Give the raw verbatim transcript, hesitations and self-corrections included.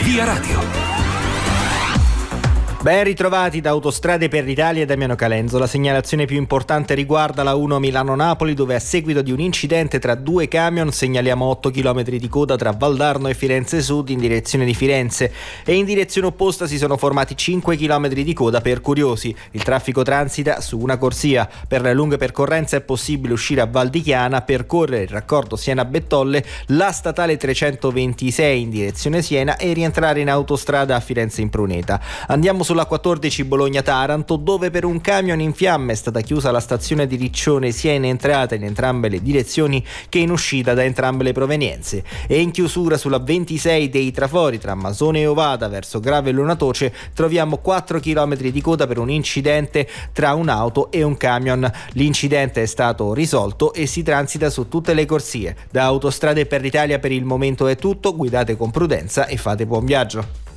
Via Radio. Ben ritrovati da Autostrade per l'Italia e Damiano Calenzo. La segnalazione più importante riguarda la uno Milano-Napoli, dove a seguito di un incidente tra due camion segnaliamo otto chilometri di coda tra Valdarno e Firenze Sud in direzione di Firenze, e in direzione opposta si sono formati cinque chilometri di coda per curiosi. Il traffico transita su una corsia. Per le lunghe percorrenze è possibile uscire a Val di Chiana, percorrere il raccordo Siena-Bettolle, la statale trecentoventisei in direzione Siena e rientrare in autostrada a Firenze in Pruneta. Andiamo sulla quattordici Bologna-Taranto, dove per un camion in fiamme è stata chiusa la stazione di Riccione sia in entrata in entrambe le direzioni che in uscita da entrambe le provenienze. E in chiusura sulla ventisei dei Trafori tra Masone e Ovada verso Grave e Lunatoce troviamo quattro chilometri di coda per un incidente tra un'auto e un camion. L'incidente è stato risolto e si transita su tutte le corsie. Da Autostrade per l'Italia per il momento è tutto, guidate con prudenza e fate buon viaggio.